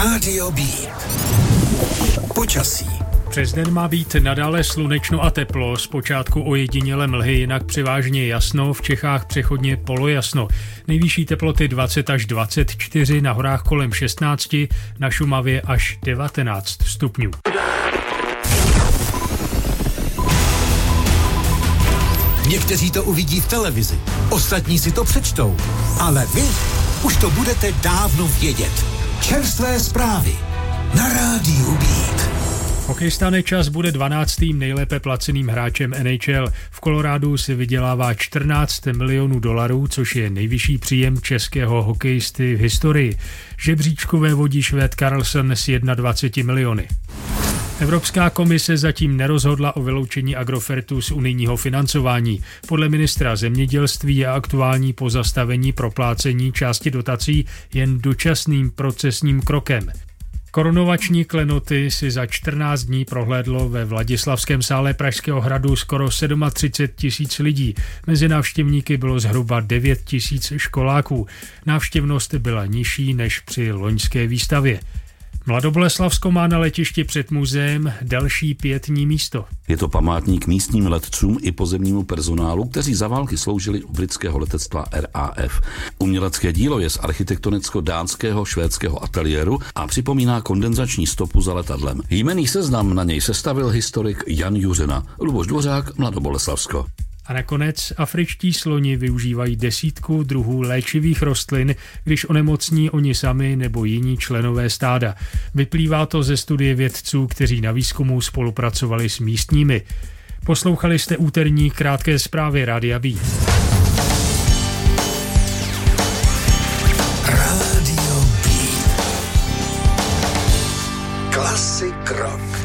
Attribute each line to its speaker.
Speaker 1: Rádio B. Počasí.
Speaker 2: Přes den má být nadále slunečno a teplo, zpočátku ojediněle mlhy, jinak převážně jasno, v Čechách přechodně polojasno. Nejvyšší teploty 20 až 24, na horách kolem 16, na Šumavě až 19 stupňů.
Speaker 1: Někteří to uvidí v televizi, ostatní si to přečtou, ale vy už to budete dávno vědět. Čerstvé zprávy na Rádiu Beat.
Speaker 2: Hokejista Nečas bude 12. nejlépe placeným hráčem NHL. V Kolorádu si vydělává 14 milionů dolarů, což je nejvyšší příjem českého hokejisty v historii. Žebříčkové vodí Švéd Karlsson s 21 miliony. Evropská komise zatím nerozhodla o vyloučení Agrofertu z unijního financování. Podle ministra zemědělství je aktuální pozastavení proplácení části dotací jen dočasným procesním krokem. Korunovační klenoty si za 14 dní prohlédlo ve Vladislavském sále Pražského hradu skoro 37 000 lidí. Mezi návštěvníky bylo zhruba 9 000 školáků. Návštěvnost byla nižší než při loňské výstavě. Mladoboleslavsko má na letišti před muzeem další pietní místo.
Speaker 3: Je to památník místním letcům i pozemnímu personálu, kteří za války sloužili u britského letectva RAF. Umělecké dílo je z architektonicko-dánského švédského ateliéru a připomíná kondenzační stopu za letadlem. Jmenný seznam na něj sestavil historik Jan Juřena. Luboš Dvořák, Mladoboleslavsko.
Speaker 2: A nakonec afričtí sloni využívají 10 druhů léčivých rostlin, když onemocní oni sami nebo jiní členové stáda. Vyplývá to ze studie vědců, kteří na výzkumu spolupracovali s místními. Poslouchali jste úterní krátké zprávy Rádia B.
Speaker 1: Rádio B. Klasik rock.